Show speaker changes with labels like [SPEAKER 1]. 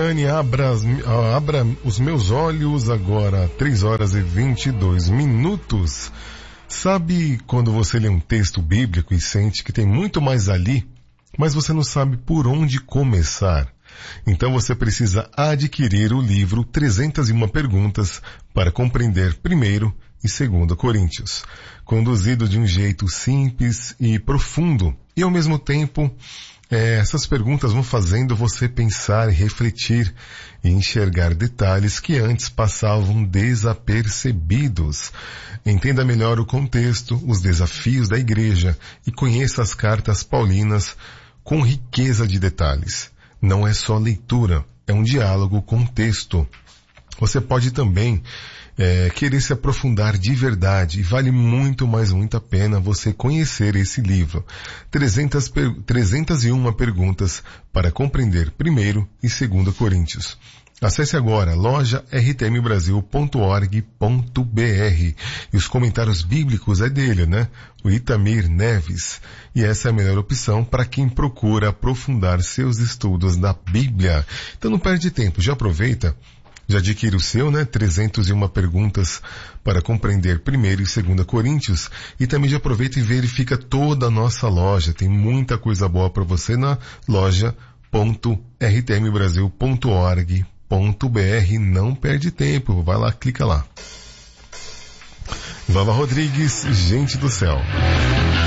[SPEAKER 1] Viviane, abra os meus olhos agora, 3 horas e 22 minutos. Sabe quando você lê um texto bíblico e sente que tem muito mais ali, mas você não sabe por onde começar? Então você precisa adquirir o livro 301 Perguntas para compreender 1º e 2 Coríntios, conduzido de um jeito simples e profundo, e ao mesmo tempo essas perguntas vão fazendo você pensar e refletir e enxergar detalhes que antes passavam desapercebidos. Entenda melhor o contexto, os desafios da igreja e conheça as cartas paulinas com riqueza de detalhes. Não é só leitura, é um diálogo com texto. Você pode também querer se aprofundar de verdade, e vale muito a pena você conhecer esse livro. 301 Perguntas para compreender 1º e 2 Coríntios. Acesse agora loja.rtmbrasil.org.br e os comentários bíblicos é dele, né? O Itamir Neves. E essa é a melhor opção para quem procura aprofundar seus estudos da Bíblia. Então não perde tempo, já aproveita. Já adquire o seu, né? 301 Perguntas para compreender 1º e 2 Coríntios. E também já aproveita e verifica toda a nossa loja. Tem muita coisa boa para você na loja.rtmbrasil.org.br. Não perde tempo. Vai lá, clica lá. Vava Rodrigues, Gente do Céu.